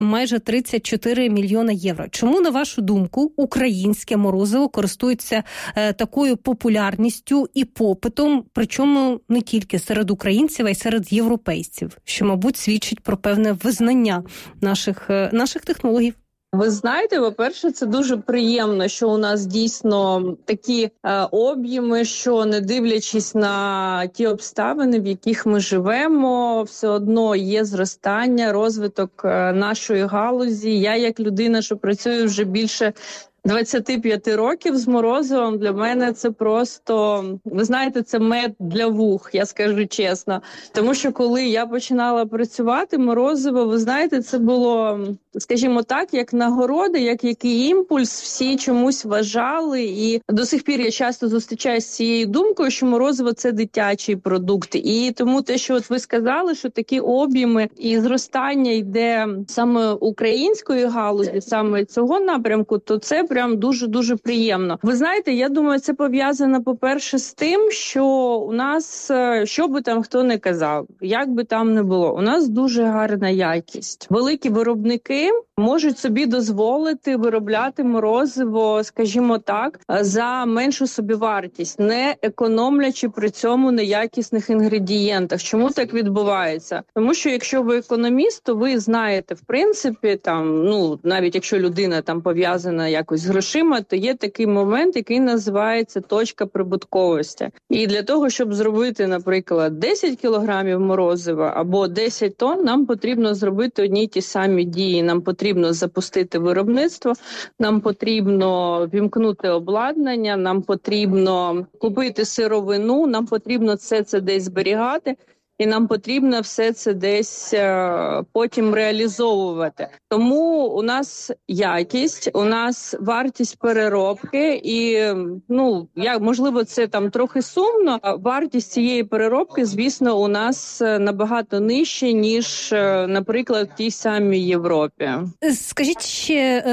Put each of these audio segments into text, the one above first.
майже 34 мільйони євро. Чому, на вашу думку, українське морозиво користується такою популярністю і попитом, причому не тільки серед українців, а й серед європейців, що, мабуть, свідчить про певне визнання наших технологій? Ви знаєте, по-перше, це дуже приємно, що у нас дійсно такі об'єми, що не дивлячись на ті обставини, в яких ми живемо, все одно є зростання, розвиток нашої галузі. Я як людина, що працює вже більше 25 років з морозивом, для мене це просто, ви знаєте, це мед для вух, я скажу чесно. Тому що коли я починала працювати, морозиво, ви знаєте, це було, скажімо так, як нагорода, як який імпульс, всі чомусь вважали. І до сих пір я часто зустрічаюся з цією думкою, що морозиво – це дитячий продукт. І тому те, що от ви сказали, що такі об'єми і зростання йде саме української галузі, саме цього напрямку, то це прям дуже-дуже приємно. Ви знаєте, я думаю, це пов'язано, по-перше, з тим, що у нас, що би там хто не казав, як би там не було, у нас дуже гарна якість. Великі виробники можуть собі дозволити виробляти морозиво, скажімо так, за меншу собівартість, не економлячи при цьому на якісних інгредієнтах. Чому так відбувається? Тому що якщо ви економіст, то ви знаєте, в принципі, там, навіть якщо людина там пов'язана якось з грошима, то є такий момент, який називається точка прибутковості. І для того, щоб зробити, наприклад, 10 кілограмів морозива або 10 тонн, нам потрібно зробити одні й ті самі дії. Нам потрібно запустити виробництво, нам потрібно вімкнути обладнання, нам потрібно купити сировину, нам потрібно все це десь зберігати. І нам потрібно все це десь потім реалізовувати. Тому у нас якість, у нас вартість переробки і, можливо, це там трохи сумно, а вартість цієї переробки, звісно, у нас набагато нижче, ніж, наприклад, в тій самій Європі. Скажіть ще,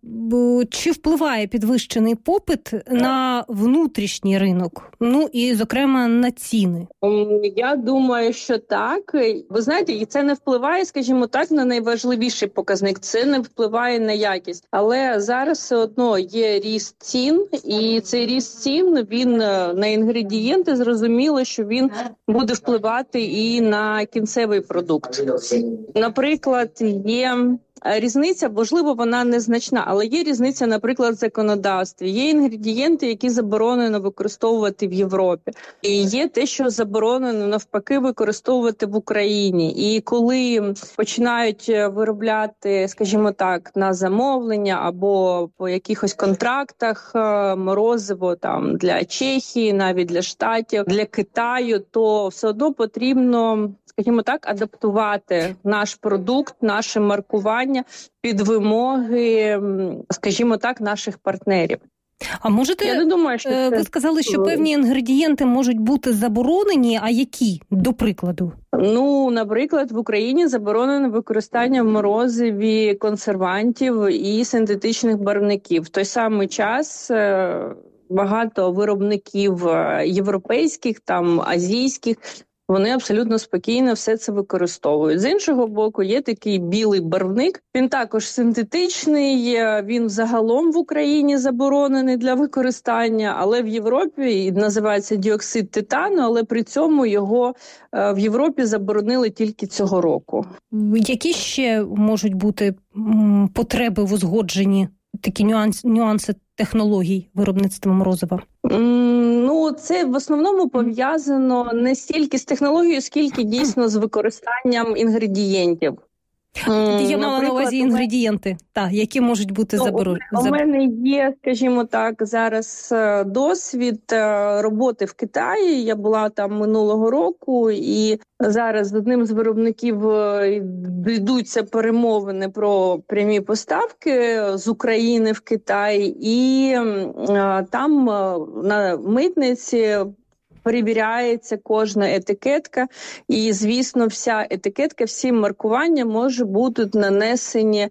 чи впливає підвищений попит на внутрішній ринок? І, зокрема, на ціни? Я думаю, що так. Ви знаєте, і це не впливає, скажімо так, на найважливіший показник. Це не впливає на якість. Але зараз все одно є ріст цін, і цей ріст цін, він на інгредієнти, зрозуміло, що він буде впливати і на кінцевий продукт. Наприклад, є різниця, можливо, вона незначна, але є різниця, наприклад, в законодавстві. Є інгредієнти, які заборонено використовувати в Європі. І є те, що заборонено, навпаки, використовувати в Україні. І коли починають виробляти, скажімо так, на замовлення або по якихось контрактах морозиво там для Чехії, навіть для Штатів, для Китаю, то все одно потрібно, скажімо так, адаптувати наш продукт, наше маркування під вимоги, скажімо так, наших партнерів. А можете, я не думаю, що це... ви сказали, що певні інгредієнти можуть бути заборонені, а які, до прикладу? Наприклад, в Україні заборонено використання в морозиві консервантів і синтетичних барвників. В той самий час багато виробників європейських, там, азійських, вони абсолютно спокійно все це використовують. З іншого боку, є такий білий барвник. Він також синтетичний, він загалом в Україні заборонений для використання, але в Європі називається діоксид титану, але при цьому його в Європі заборонили тільки цього року. Які ще можуть бути потреби в узгодженні, такі нюанси технологій виробництва морозива? Це в основному пов'язано не стільки з технологією, скільки дійсно з використанням інгредієнтів. Я мала на увазі інгредієнти, які можуть бути заборонені. У мене є, скажімо так, зараз досвід роботи в Китаї. Я була там минулого року, і зараз з одним з виробників йдуться перемовини про прямі поставки з України в Китай. І там на митниці перевіряється кожна етикетка, і, звісно, вся етикетка, всі маркування може бути нанесені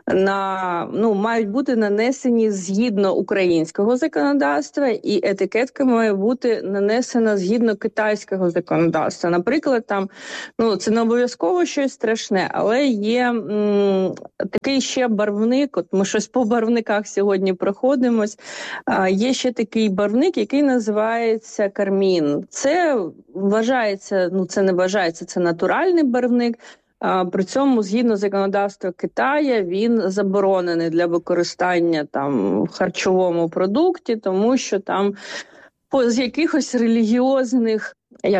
мають бути нанесені згідно українського законодавства, і етикетка має бути нанесена згідно китайського законодавства. Наприклад, там, це не обов'язково щось страшне, але є такий ще барвник, от ми щось по барвниках сьогодні проходимось, є ще такий барвник, який називається кармін. Це вважається, це натуральний барвник. При цьому, згідно законодавства Китаю, він заборонений для використання там в харчовому продукті, тому що там з якихось релігіозних,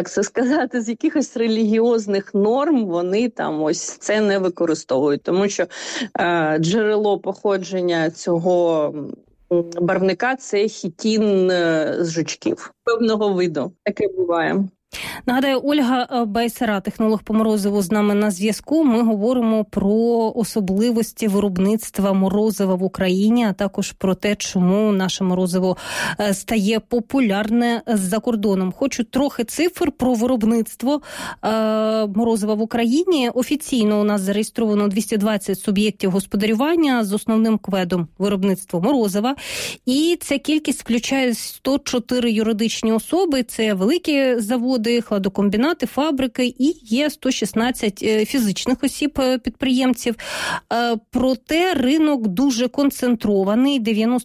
з якихось релігіозних норм вони там ось це не використовують, тому що джерело походження цього барвника – це хітін з жучків певного виду. Таке буває. Нагадаю, Ольга Байсера, технолог по морозиву, з нами на зв'язку. Ми говоримо про особливості виробництва морозива в Україні, а також про те, чому наше морозиво стає популярне за кордоном. Хочу трохи цифр про виробництво морозива в Україні. Офіційно у нас зареєстровано 220 суб'єктів господарювання з основним кведом виробництва морозива. І ця кількість включає 104 юридичні особи. Це великі заводи, хладокомбінати, фабрики і є 116 фізичних осіб-підприємців. Проте ринок дуже концентрований.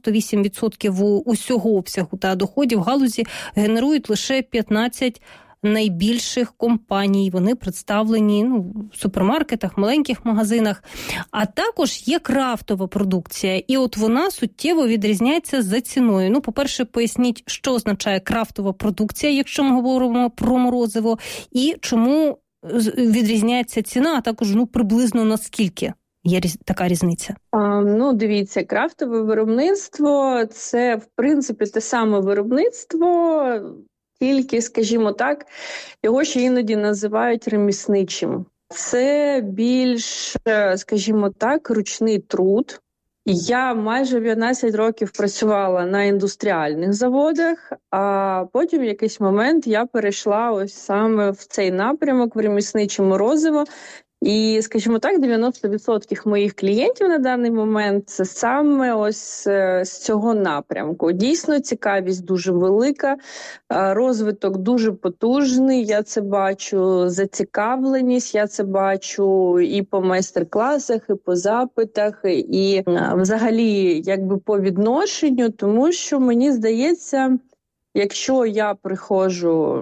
98% усього обсягу та доходів галузі генерують лише 15 найбільших компаній. Вони представлені в супермаркетах, маленьких магазинах. А також є крафтова продукція. І от вона суттєво відрізняється за ціною. По-перше, поясніть, що означає крафтова продукція, якщо ми говоримо про морозиво, і чому відрізняється ціна, а також приблизно наскільки є така різниця? Дивіться, крафтове виробництво – це, в принципі, те саме виробництво, тільки, скажімо так, його ще іноді називають ремісничим. Це більш, скажімо так, ручний труд. Я майже 15 років працювала на індустріальних заводах, а потім в якийсь момент я перейшла ось саме в цей напрямок, в ремісниче морозиво. І, скажімо так, 90% моїх клієнтів на даний момент – це саме ось з цього напрямку. Дійсно, цікавість дуже велика, розвиток дуже потужний, я це бачу, зацікавленість, я це бачу і по майстер-класах, і по запитах, і взагалі по відношенню, тому що мені здається, якщо я приходжу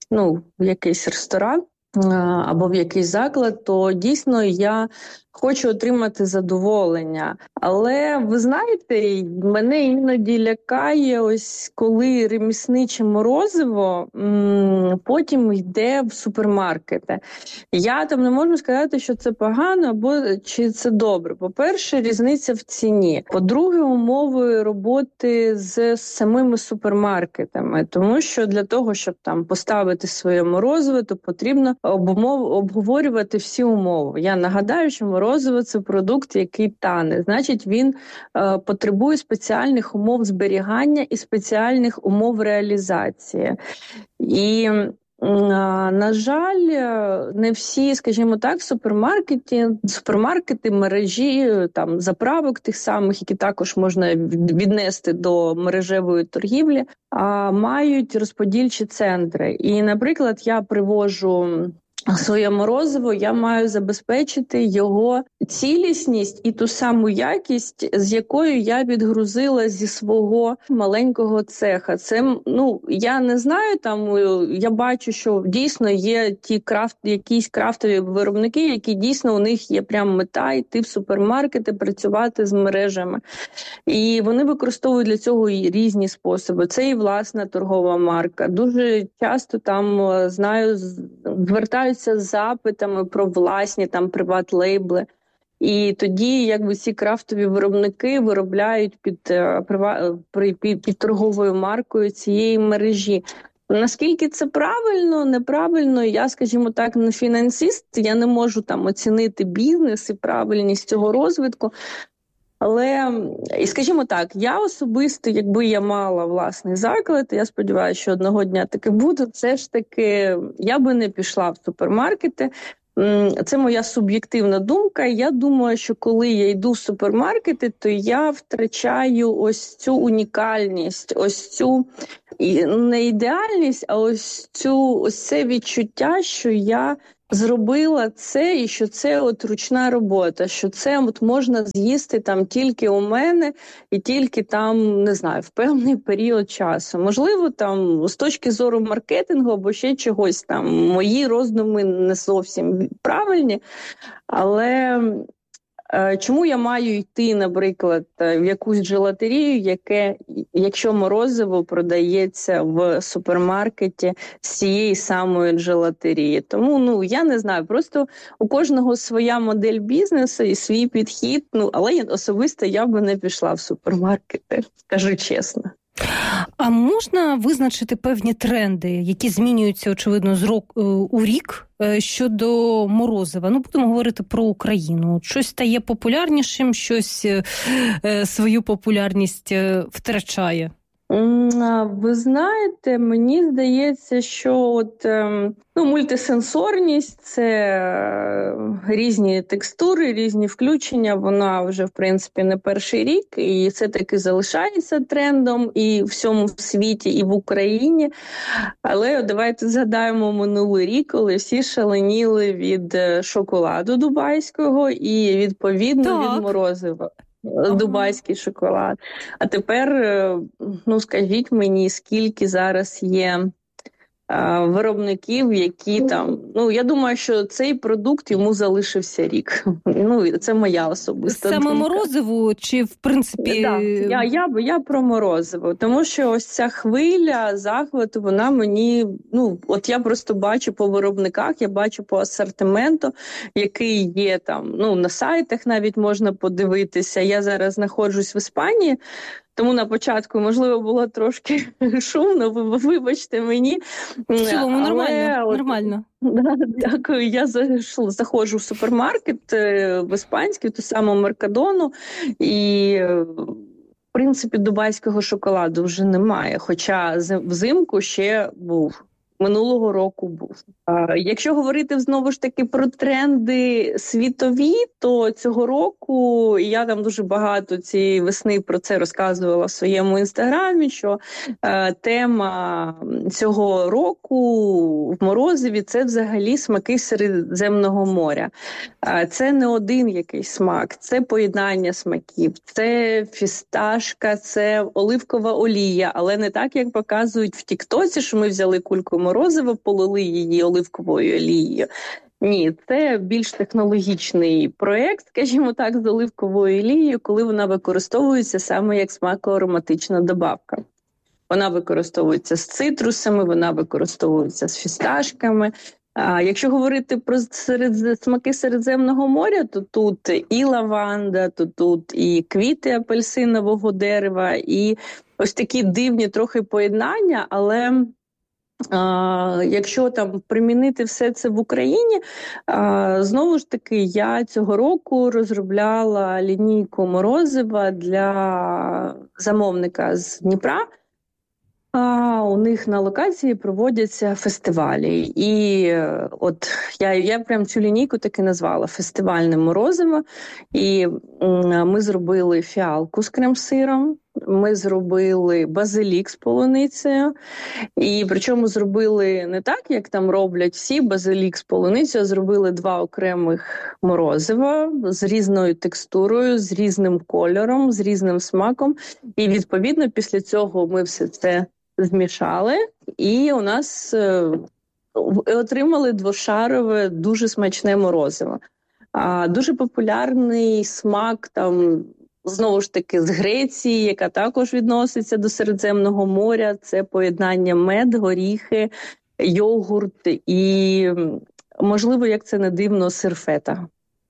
в якийсь ресторан, або в якийсь заклад, то дійсно я хочу отримати задоволення. Але, ви знаєте, мене іноді лякає, ось коли ремісниче морозиво потім йде в супермаркети. Я там не можу сказати, що це погано, або чи це добре. По-перше, різниця в ціні. По-друге, умови роботи з самими супермаркетами. Тому що для того, щоб там поставити своє морозиво, то потрібно обговорювати всі умови. Я нагадаю, що морозиво – це продукт, який тане. Значить, він потребує спеціальних умов зберігання і спеціальних умов реалізації. І, на жаль, не всі, скажімо так, супермаркети, мережі, там, заправок тих самих, які також можна віднести до мережевої торгівлі, мають розподільчі центри. І, наприклад, я привожу своє морозиво, я маю забезпечити його цілісність і ту саму якість, з якою я відгрузила зі свого маленького цеха. Це, я не знаю, я бачу, що дійсно є якісь крафтові виробники, які дійсно у них є прям мета йти в супермаркети, працювати з мережами. І вони використовують для цього і різні способи. Це і власна торгова марка. Дуже часто там, знаю, звертаються з запитами про власні приват-лейбли. І тоді ці крафтові виробники виробляють під торговою маркою цієї мережі. Наскільки це правильно, неправильно, я, скажімо так, не фінансист, я не можу оцінити бізнес і правильність цього розвитку. Але, і скажімо так, я особисто, якби я мала власний заклад, я сподіваюся, що одного дня таки буду, все ж таки я би не пішла в супермаркети. Це моя суб'єктивна думка. Я думаю, що коли я йду в супермаркети, то я втрачаю ось цю унікальність, ось цю не ідеальність, а ось це відчуття, що я зробила це, і що це от ручна робота, що це от можна з'їсти там тільки у мене і тільки там, не знаю, в певний період часу. Можливо, там з точки зору маркетингу або ще чогось там мої роздуми не зовсім правильні, але чому я маю йти, наприклад, в якусь джелатерію, якщо морозиво продається в супермаркеті з цієї самої джелатерії? Тому, я не знаю, просто у кожного своя модель бізнесу і свій підхід, але особисто я би не пішла в супермаркети, скажу чесно. А можна визначити певні тренди, які змінюються, очевидно, з року у рік щодо морозива? Будемо говорити про Україну. Щось стає популярнішим, щось свою популярність втрачає? Ви знаєте, мені здається, що мультисенсорність – це різні текстури, різні включення. Вона вже, в принципі, не перший рік, і це таки залишається трендом і в всьому світі, і в Україні. Але давайте згадаємо минулий рік, коли всі шаленіли від шоколаду дубайського і, відповідно, від морозива. Дубайський шоколад. А тепер, скажіть мені, скільки зараз є виробників, які там... я думаю, що цей продукт йому залишився рік. Це моя особиста думка. Саме морозиво чи, в принципі... Я про морозиво. Тому що ось ця хвиля захвату, вона мені... я просто бачу по виробниках, я бачу по асортименту, який є там, на сайтах навіть можна подивитися. Я зараз знаходжусь в Іспанії, тому на початку, можливо, було трошки шумно, вибачте мені. В цілому нормально. Дякую. Я заходжу в супермаркет в іспанський, ту саму Меркадону, і, в принципі, дубайського шоколаду вже немає, хоча взимку ще був. Минулого року був. Якщо говорити знову ж таки про тренди світові, то цього року, і я там дуже багато цієї весни про це розказувала в своєму інстаграмі, що тема цього року в морозиві – це взагалі смаки Середземного моря. Це не один якийсь смак, це поєднання смаків, це фісташка, це оливкова олія, але не так, як показують в Тіктоці, що ми взяли кульку морозива, полили її оливковою олією. Ні, це більш технологічний проєкт, скажімо так, з оливковою олією, коли вона використовується саме як смако-ароматична добавка. Вона використовується з цитрусами, вона використовується з фісташками. Якщо говорити про смаки Середземного моря, то тут і лаванда, то тут і квіти апельсинового дерева, і ось такі дивні трохи поєднання, але... якщо там примінити все це в Україні, знову ж таки, я цього року розробляла лінійку морозива для замовника з Дніпра. У них на локації проводяться фестивалі. І от я прям цю лінійку таки назвала «Фестивальне морозиво». І ми зробили фіалку з крем-сиром, ми зробили базилік з полуницею. І причому зробили не так, як там роблять всі, базилік з полуницею, а зробили 2 окремих морозива з різною текстурою, з різним кольором, з різним смаком. І відповідно після цього ми все це змішали, і у нас отримали 2-шарове, дуже смачне морозиво. Дуже популярний смак, там, знову ж таки, з Греції, яка також відноситься до Середземного моря. Це поєднання мед, горіхи, йогурт і, можливо, як це не дивно, сир фета.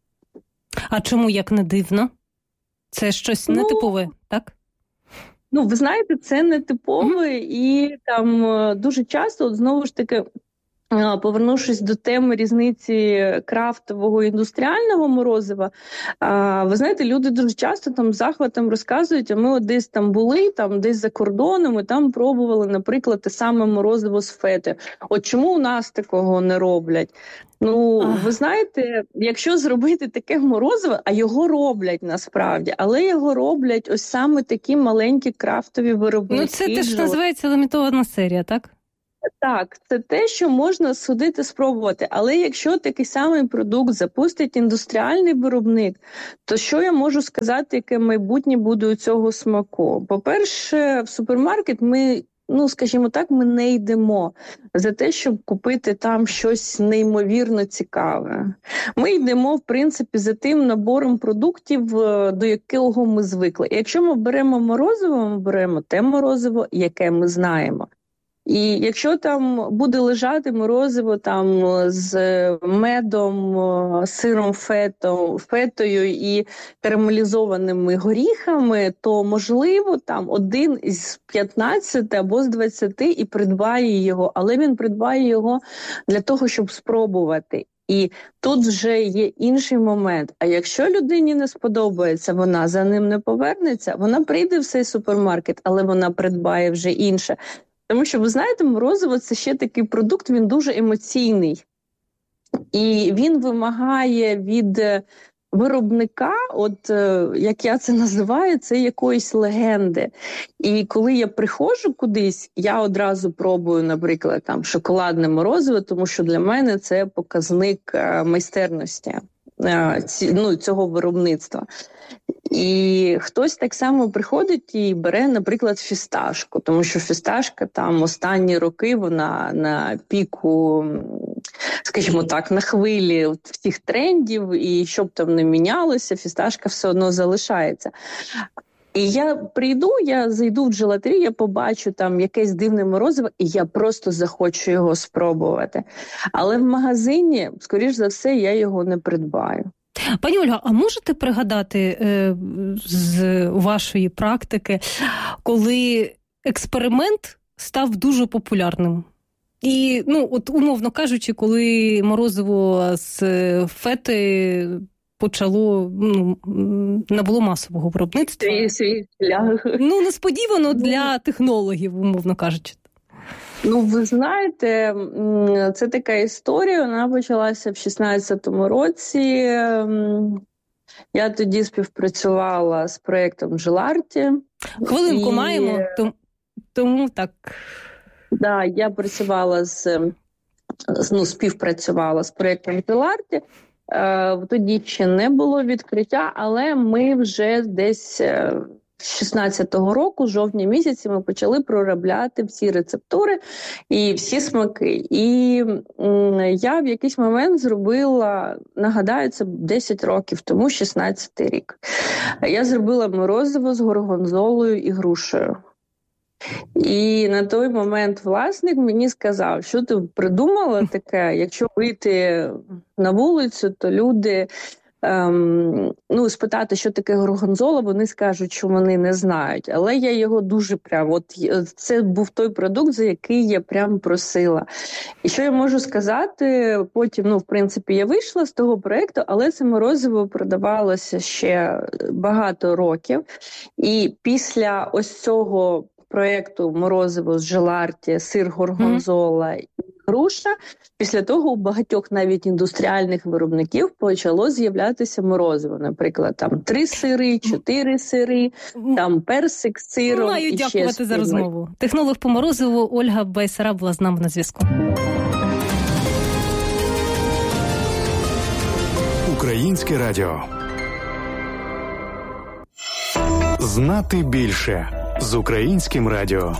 А чому як не дивно? Це щось нетипове, так? Ви знаєте, це не типове, і там дуже часто, знову ж таки, Повернувшись до теми різниці крафтового і індустріального морозива, ви знаєте, люди дуже часто там з захватом розказують, а ми от десь там були, там десь за кордоном, і там пробували, наприклад, те саме морозиво з фети. От чому у нас такого не роблять? Ви знаєте, якщо зробити таке морозиво, а його роблять насправді, але його роблять ось саме такі маленькі крафтові виробники. Це те, що називається лімітована серія, так? Так, це те, що можна судити, спробувати. Але якщо такий самий продукт запустить індустріальний виробник, то що я можу сказати, яке майбутнє буде у цього смаку? По-перше, в супермаркет ми, скажімо так, ми не йдемо за те, щоб купити там щось неймовірно цікаве. Ми йдемо, в принципі, за тим набором продуктів, до якого ми звикли. І якщо ми беремо морозиво, ми беремо те морозиво, яке ми знаємо. І якщо там буде лежати морозиво там з медом, сиром фетою і карамелізованими горіхами, то, можливо, там один із 15 або з 20 і придбає його, але він придбає його для того, щоб спробувати. І тут вже є інший момент. А якщо людині не сподобається, вона за ним не повернеться, вона прийде в цей супермаркет, але вона придбає вже інше. Тому що, ви знаєте, морозиво – це ще такий продукт, він дуже емоційний. І він вимагає від виробника, як я це називаю, це якоїсь легенди. І коли я приходжу кудись, я одразу пробую, наприклад, там шоколадне морозиво, тому що для мене це показник майстерності цього виробництва. І хтось так само приходить і бере, наприклад, фісташку, тому що фісташка там останні роки, вона на піку, скажімо так, на хвилі всіх трендів, і щоб там не мінялося, фісташка все одно залишається. І я прийду, я зайду в джелатерію, я побачу там якесь дивне морозиво, і я просто захочу його спробувати. Але в магазині, скоріш за все, я його не придбаю. Пані Ольга, а можете пригадати з вашої практики, коли експеримент став дуже популярним? І, умовно кажучи, коли морозиво з фети почало, набуло масового виробництва. Несподівано для технологів, умовно кажучи. Ви знаєте, це така історія, вона почалася в 16-му році. Я тоді співпрацювала з проєктом Желарті. Хвилинку маємо, тому так. Да, я працювала співпрацювала з проєктом Желарті. Тоді ще не було відкриття, але ми вже десь з 16-го року, жовтня місяці, ми почали проробляти всі рецептури і всі смаки. І я в якийсь момент зробила, нагадаю, це 10 років тому, 16-й рік. Я зробила морозиво з горгонзолою і грушею. І на той момент власник мені сказав, що ти придумала таке, якщо вийти на вулицю, то люди спитати, що таке горгонзола, вони скажуть, що вони не знають. Але я його дуже це був той продукт, за який я прям просила. І що я можу сказати, потім, в принципі, я вийшла з того проєкту, але це морозиво продавалося ще багато років. І після ось цього проєкту морозиво з Желарті, сир горгонзола і груша, після того у багатьох навіть індустріальних виробників почало з'являтися морозиво. Наприклад, там 3 сири, 4 сири, там персик з сиром. Маю дякувати за розмову. Технолог по морозиву Ольга Байсара була з нами на зв'язку. Українське радіо. Знати більше з Українським радіо.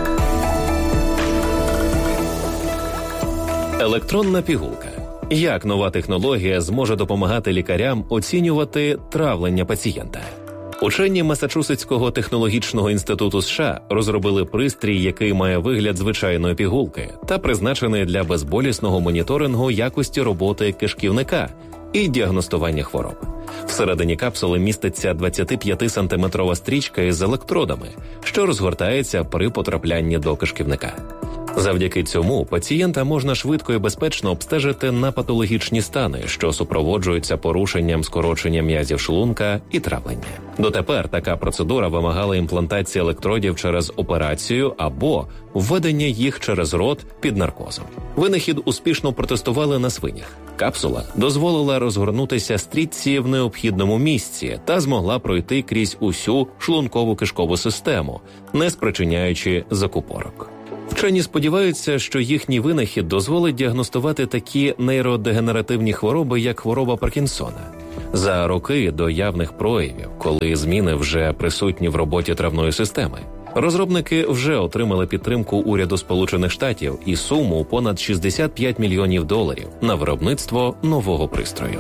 Електронна пігулка. Як нова технологія зможе допомагати лікарям оцінювати травлення пацієнта? Учені Масачусетського технологічного інституту США розробили пристрій, який має вигляд звичайної пігулки та призначений для безболісного моніторингу якості роботи кишківника і діагностування хвороб. Всередині капсули міститься 25-сантиметрова стрічка із електродами, що розгортається при потраплянні до кишківника. Завдяки цьому пацієнта можна швидко і безпечно обстежити на патологічні стани, що супроводжуються порушенням скорочення м'язів шлунка і травлення. Дотепер така процедура вимагала імплантації електродів через операцію або введення їх через рот під наркозом. Винахід успішно протестували на свинях. Капсула дозволила розгорнутися стрітці в необхідному місці та змогла пройти крізь усю шлунково-кишкову систему, не спричиняючи закупорок. Вчені сподіваються, що їхній винахід дозволить діагностувати такі нейродегенеративні хвороби, як хвороба Паркінсона. За роки до явних проявів, коли зміни вже присутні в роботі травної системи, розробники вже отримали підтримку уряду Сполучених Штатів і суму понад $65 мільйонів на виробництво нового пристрою.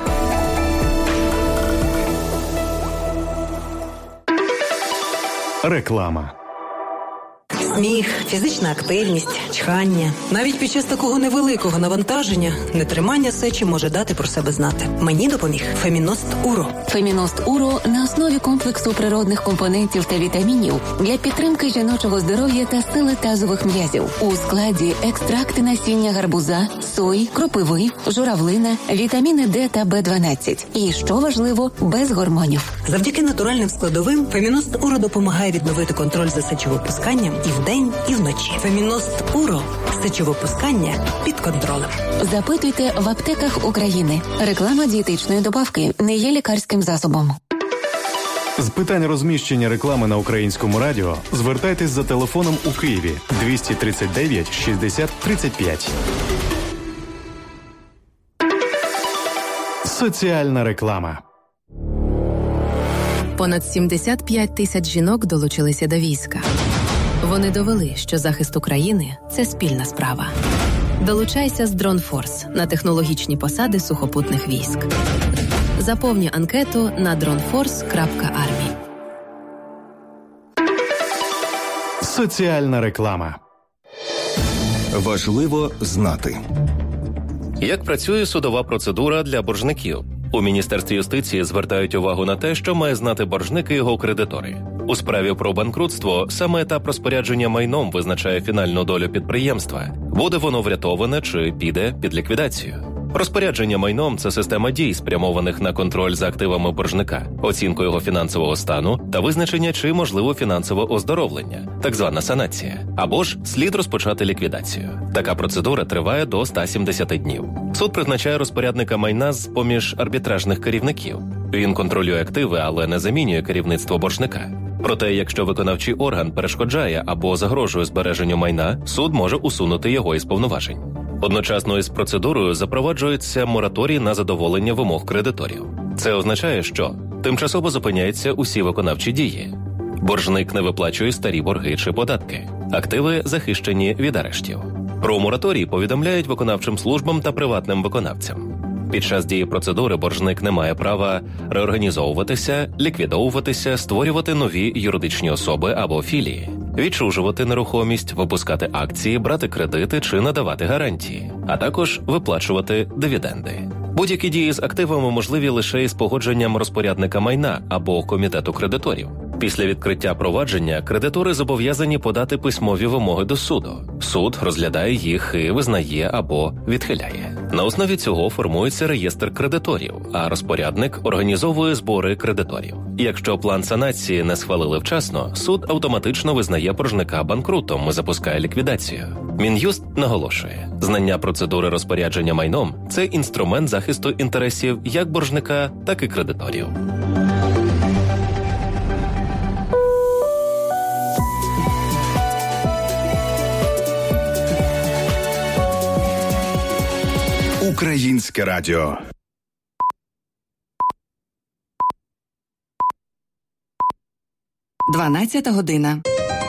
Реклама. Сміх, фізична активність, чхання. Навіть під час такого невеликого навантаження нетримання сечі може дати про себе знати. Мені допоміг Феміност Уро. Феміност Уро на основі комплексу природних компонентів та вітамінів для підтримки жіночого здоров'я та сили тазових м'язів. У складі екстракти насіння гарбуза, сої, кропиви, журавлина, вітаміни Д та Б12. І, що важливо, без гормонів. Завдяки натуральним складовим Феміност Уро допомагає відновити контроль за сечовипусканням і вдень, і вночі. Феміност Уро. Сечовипускання під контролем. Запитуйте в аптеках України. Реклама дієтичної добавки не є лікарським засобом. З питань розміщення реклами на Українському радіо звертайтесь за телефоном у Києві 239 60 35. Соціальна реклама. Понад 75 тисяч жінок долучилися до війська. Вони довели, що захист України – це спільна справа. Долучайся з DroneForce на технологічні посади сухопутних військ. Заповнюй анкету на droneforce.army. Соціальна реклама. Важливо знати. Як працює судова процедура для боржників? У Міністерстві юстиції звертають увагу на те, що має знати боржник і його кредитори. У справі про банкрутство саме етап розпорядження майном визначає фінальну долю підприємства. Буде воно врятоване чи піде під ліквідацію. Розпорядження майном – це система дій, спрямованих на контроль за активами боржника, оцінку його фінансового стану та визначення, чи можливо фінансове оздоровлення, так звана санація. Або ж слід розпочати ліквідацію. Така процедура триває до 170 днів. Суд призначає розпорядника майна з-поміж арбітражних керівників. Він контролює активи, але не замінює керівництво боржника. Проте, якщо виконавчий орган перешкоджає або загрожує збереженню майна, суд може усунути його із повноважень. Одночасно із процедурою запроваджується мораторій на задоволення вимог кредиторів. Це означає, що тимчасово зупиняються усі виконавчі дії. Боржник не виплачує старі борги чи податки. Активи захищені від арештів. Про мораторій повідомляють виконавчим службам та приватним виконавцям. Під час дії процедури боржник не має права реорганізовуватися, ліквідовуватися, створювати нові юридичні особи або філії, відчужувати нерухомість, випускати акції, брати кредити чи надавати гарантії, а також виплачувати дивіденди. Будь-які дії з активами можливі лише із погодженням розпорядника майна або комітету кредиторів. Після відкриття провадження кредитори зобов'язані подати письмові вимоги до суду. Суд розглядає їх і визнає або відхиляє. На основі цього формується реєстр кредиторів, а розпорядник організовує збори кредиторів. Якщо план санації не схвалили вчасно, суд автоматично визнає боржника банкрутом і запускає ліквідацію. Мін'юст наголошує, знання процедури розпорядження майном – це інструмент захисту інтересів як боржника, так і кредиторів. Українське радіо. Дванадцята година.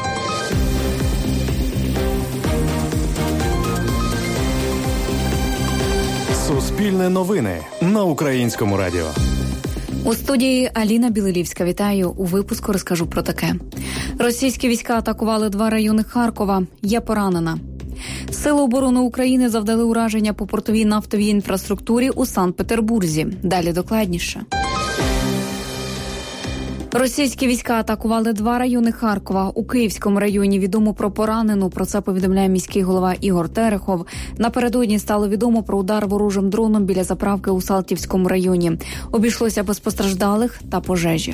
Суспільне новини на Українському радіо. У студії Аліна Білилівська. Вітаю. У випуску розкажу про таке. Російські війська атакували 2 райони Харкова. Є поранена. Сили оборони України завдали ураження по портовій нафтовій інфраструктурі у Санкт-Петербурзі. Далі докладніше. Російські війська атакували 2 райони Харкова. У Київському районі відомо про поранену. Про це повідомляє міський голова Ігор Терехов. Напередодні стало відомо про удар ворожим дроном біля заправки у Салтівському районі. Обійшлося без постраждалих та пожежі.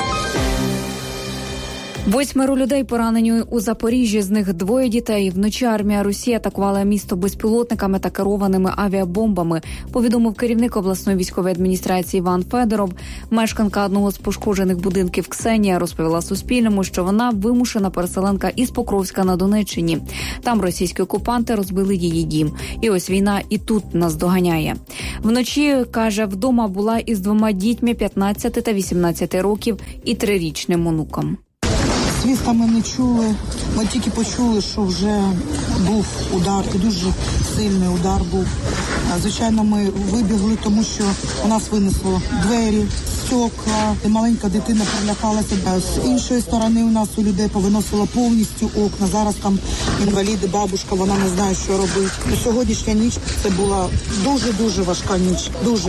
8 людей поранені у Запоріжжі, з них 2 дітей. Вночі армія Росії атакувала місто безпілотниками та керованими авіабомбами, повідомив керівник обласної військової адміністрації Іван Федоров. Мешканка одного з пошкоджених будинків Ксенія розповіла Суспільному, що вона вимушена переселенка із Покровська на Донеччині. Там російські окупанти розбили її дім. І ось війна і тут нас доганяє. Вночі, каже, вдома була із 2 дітьми 15 та 18 років і 3-річним онуком. Свіста ми не чули, ми тільки почули, що вже був удар, і дуже сильний удар був. Звичайно, ми вибігли, тому що у нас винесло двері, стекла, маленька дитина прилякалася. З іншої сторони у нас у людей повиносило повністю окна. Зараз там інваліди, бабушка, вона не знає, що робити. Сьогоднішня ніч це була дуже-дуже важка ніч, дуже.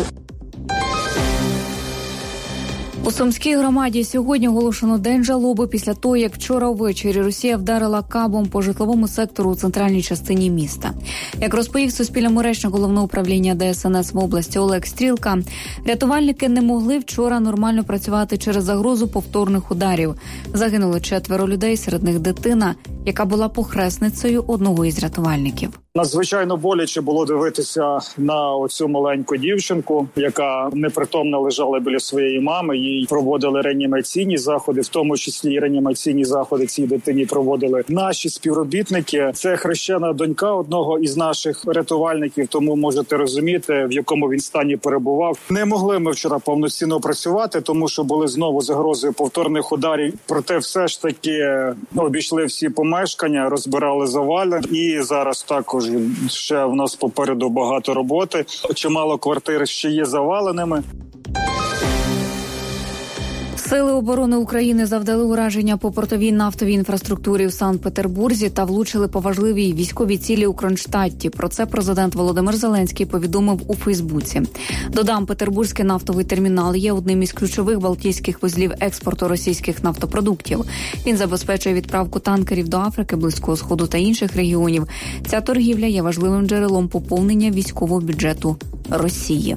У Сумській громаді сьогодні оголошено день жалоби після того, як вчора ввечері Росія вдарила кабом по житловому сектору у центральній частині міста. Як розповів Суспільному речник головного управління ДСНС в області Олег Стрілка, рятувальники не могли вчора нормально працювати через загрозу повторних ударів. Загинули 4 людей, серед них дитина, яка була похресницею одного із рятувальників. Надзвичайно боляче було дивитися на оцю маленьку дівчинку, яка непритомно лежала біля своєї мами. Їй проводили реанімаційні заходи, в тому числі і реанімаційні заходи цій дитині проводили наші співробітники. Це хрещена донька одного із наших рятувальників, тому можете розуміти, в якому він стані перебував. Не могли ми вчора повноцінно працювати, тому що були знову загрози повторних ударів. Проте все ж таки обійшли всі помешкання, розбирали завали, і зараз також ще в нас попереду багато роботи. Чимало квартир ще є заваленими. Сили оборони України завдали ураження по портовій нафтовій інфраструктурі в Санкт-Петербурзі та влучили по важливій військовій цілі у Кронштадті. Про це президент Володимир Зеленський повідомив у Фейсбуці. Додам, Петербурзький нафтовий термінал є одним із ключових балтійських вузлів експорту російських нафтопродуктів. Він забезпечує відправку танкерів до Африки, Близького Сходу та інших регіонів. Ця торгівля є важливим джерелом поповнення військового бюджету Росії.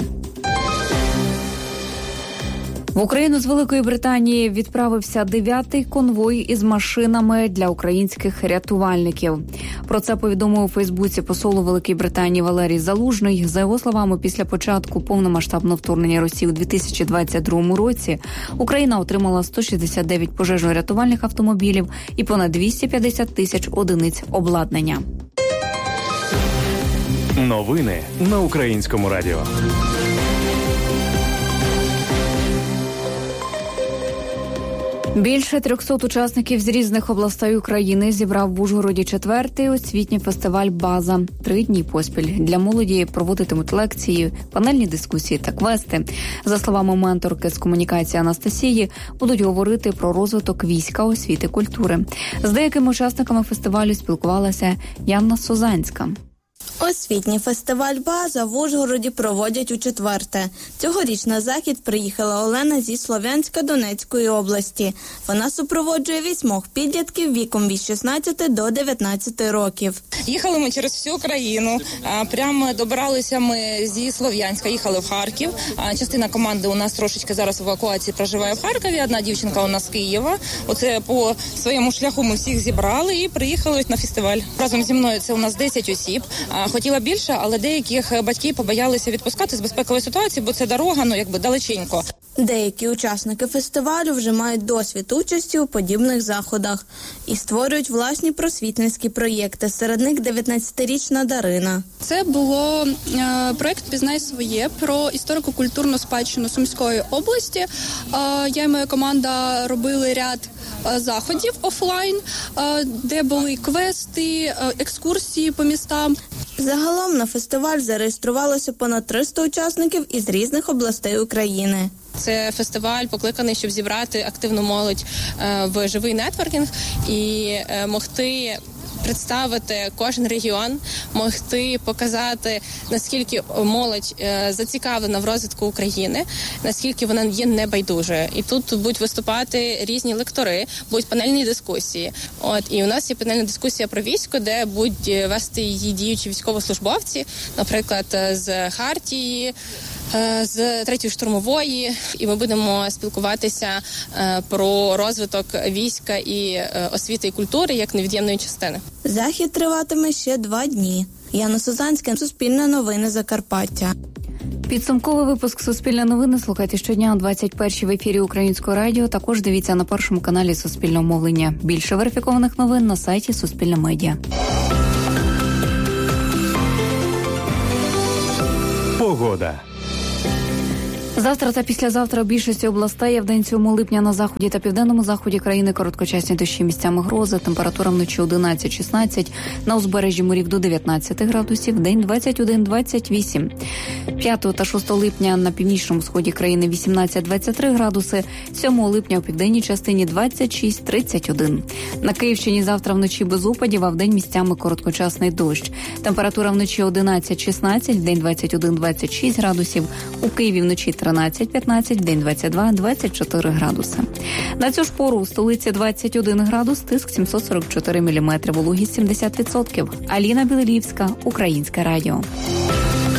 В Україну з Великої Британії відправився 9-й конвой із машинами для українських рятувальників. Про це повідомив у Фейсбуці посол у Великій Британії Валерій Залужний. За його словами, після початку повномасштабного вторгнення Росії у 2022 році Україна отримала 169 пожежно-рятувальних автомобілів і понад 250 тисяч одиниць обладнання. Новини на Українському радіо. Більше 300 учасників з різних областей України зібрав в Ужгороді 4-й освітній фестиваль «База». 3 дні поспіль для молоді проводитимуть лекції, панельні дискусії та квести. За словами менторки з комунікації Анастасії, будуть говорити про розвиток війська, освіти, культури. З деякими учасниками фестивалю спілкувалася Янна Созанська. Освітній фестиваль «База» в Ужгороді проводять у 4-те. Цьогоріч на захід приїхала Олена зі Слов'янська Донецької області. Вона супроводжує 8 підлітків віком від 16 до 19 років. Їхали ми через всю країну. Прямо добиралися ми зі Слов'янська, їхали в Харків. Частина команди у нас трошечки зараз в евакуації проживає в Харкові. Одна дівчинка у нас з Києва. Оце по своєму шляху ми всіх зібрали і приїхали на фестиваль. Разом зі мною це у нас 10 осіб. Хотіла більше, але деяких батьки побоялися відпускати з безпекової ситуації, бо це дорога, далеченько. Деякі учасники фестивалю вже мають досвід участі у подібних заходах і створюють власні просвітницькі проєкти. Серед них 19-річна Дарина. Це було проєкт «Пізнай своє» про історико-культурну спадщину Сумської області. Я і моя команда робили ряд заходів офлайн, де були квести, екскурсії по містам. Загалом на фестиваль зареєструвалося понад 300 учасників із різних областей України. Це фестиваль покликаний, щоб зібрати активну молодь в живий нетворкінг і могти представити кожен регіон, могти показати, наскільки молодь зацікавлена в розвитку України, наскільки вона є небайдужою. І тут будуть виступати різні лектори, будуть панельні дискусії. І у нас є панельна дискусія про військо, де будуть вести її діючі військовослужбовці, наприклад, з Хартії, з 3-ї штурмової, і ми будемо спілкуватися про розвиток війська і освіти і культури як невід'ємної частини. Захід триватиме ще 2 дні. Яна Сузанська, Суспільне новини, Закарпаття. Підсумковий випуск «Суспільне новини» слухайте щодня о 21-й в ефірі Українського радіо. Також дивіться на першому каналі Суспільного мовлення. Більше верифікованих новин на сайті Суспільне медіа. Погода. Завтра та післязавтра у більшості областей, а в день 7 липня на заході та південному заході країни короткочасні дощі, місцями грози, температура вночі 11-16, на узбережжі морів до 19 градусів, день 21-28. 5 та 6 липня на північному сході країни 18-23 градуси, 7 липня у південній частині 26-31. На Київщині завтра вночі без опадів, а в день місцями короткочасний дощ. Температура вночі 11-16, в день 21-26 градусів, у Києві вночі 13-15, день 22-24 градуси. На цю ж пору у столиці 21 градус, тиск 744 міліметри, вологість 70%. Аліна Білилівська, Українське радіо.